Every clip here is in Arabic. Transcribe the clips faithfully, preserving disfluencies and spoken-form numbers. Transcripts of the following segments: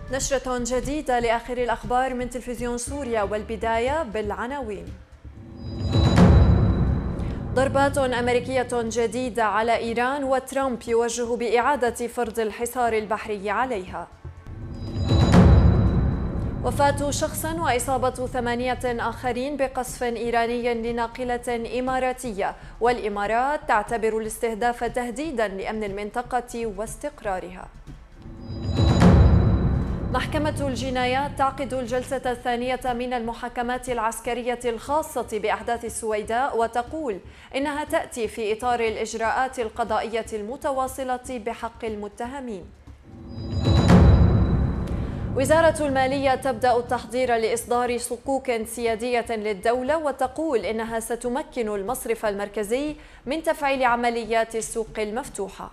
نشرة جديدة لآخر الأخبار من تلفزيون سوريا، والبداية بالعناوين. ضربات أمريكية جديدة على إيران، وترامب يوجه بإعادة فرض الحصار البحري عليها. وفاة شخص وإصابة ثمانية آخرين بقصف إيراني لناقلة إماراتية، والإمارات تعتبر الاستهداف تهديدا لأمن المنطقة واستقرارها. محكمة الجنايات تعقد الجلسة الثانية من المحاكمات العسكرية الخاصة بأحداث السويداء، وتقول إنها تأتي في إطار الإجراءات القضائية المتواصلة بحق المتهمين. وزارة المالية تبدأ التحضير لإصدار صكوك سيادية للدولة، وتقول إنها ستمكن المصرف المركزي من تفعيل عمليات السوق المفتوحة.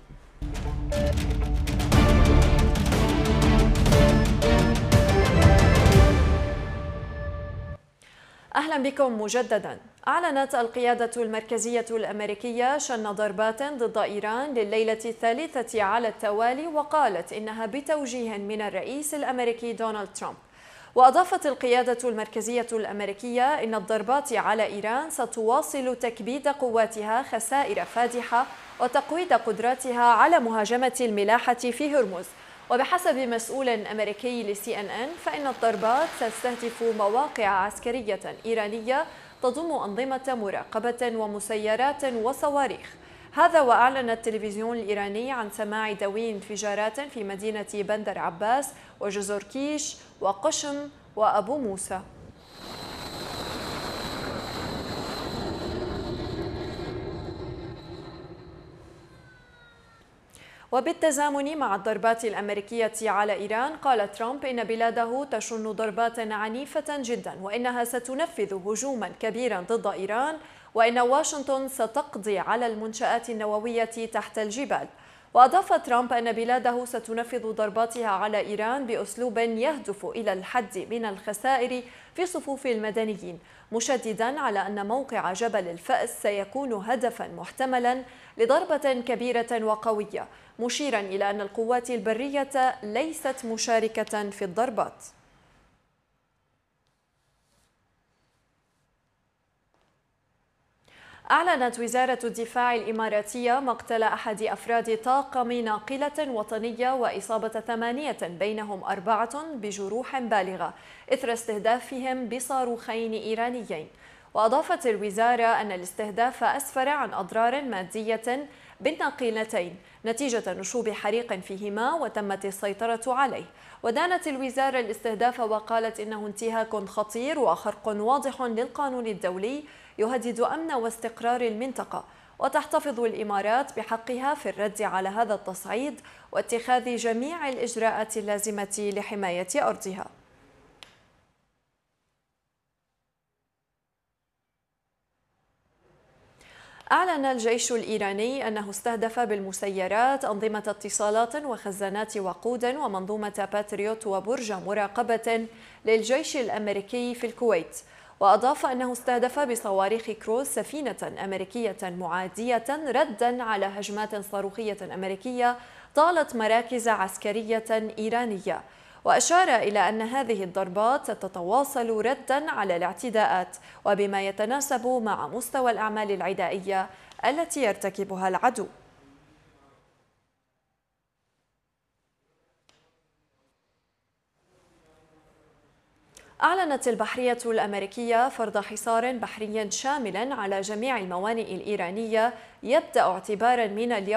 أهلا بكم مجددا. أعلنت القيادة المركزية الأمريكية شن ضربات ضد إيران لليلة الثالثة على التوالي، وقالت إنها بتوجيه من الرئيس الأمريكي دونالد ترامب. وأضافت القيادة المركزية الأمريكية إن الضربات على إيران ستواصل تكبيد قواتها خسائر فادحة وتقويض قدراتها على مهاجمة الملاحة في هرمز. وبحسب مسؤول أمريكي لسي إن إن فإن الضربات تستهدف مواقع عسكرية إيرانية تضم أنظمة مراقبة ومسيرات وصواريخ. هذا وأعلن التلفزيون الإيراني عن سماع دوي انفجارات في مدينة بندر عباس وجزر كيش وقشم وأبو موسى. وبالتزامن مع الضربات الأمريكية على إيران، قال ترامب إن بلاده تشن ضربات عنيفة جدا، وإنها ستنفذ هجوما كبيرا ضد إيران، وإن واشنطن ستقضي على المنشآت النووية تحت الجبال. وأضاف ترامب أن بلاده ستنفذ ضرباتها على إيران بأسلوب يهدف إلى الحد من الخسائر في صفوف المدنيين، مشددا على أن موقع جبل الفأس سيكون هدفا محتملا لضربة كبيرة وقوية، مشيرا إلى أن القوات البرية ليست مشاركة في الضربات. أعلنت وزارة الدفاع الإماراتية مقتل أحد أفراد طاقم ناقلة وطنية وإصابة ثمانية بينهم أربعة بجروح بالغة إثر استهدافهم بصاروخين إيرانيين. وأضافت الوزارة أن الاستهداف أسفر عن أضرار مادية بالناقلتين نتيجة نشوب حريق فيهما، وتمت السيطرة عليه. ودانت الوزارة الاستهداف وقالت إنه انتهاك خطير وخرق واضح للقانون الدولي يهدد أمن واستقرار المنطقة، وتحتفظ الإمارات بحقها في الرد على هذا التصعيد واتخاذ جميع الإجراءات اللازمة لحماية أرضها. أعلن الجيش الإيراني أنه استهدف بالمسيرات أنظمة اتصالات وخزانات وقود ومنظومة باتريوت وبرج مراقبة للجيش الأمريكي في الكويت. وأضاف أنه استهدف بصواريخ كروز سفينة أمريكية معادية ردا على هجمات صاروخية أمريكية طالت مراكز عسكرية إيرانية. وأشار إلى أن هذه الضربات ستتواصل ردا على الاعتداءات، وبما يتناسب مع مستوى الأعمال العدائية التي يرتكبها العدو. أعلنت البحرية الأمريكية فرض حصار بحري شامل على جميع الموانئ الإيرانية يبدأ اعتبارا من اليوم